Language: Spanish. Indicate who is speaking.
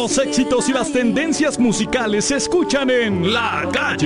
Speaker 1: Los éxitos y las tendencias musicales se escuchan en La Calle.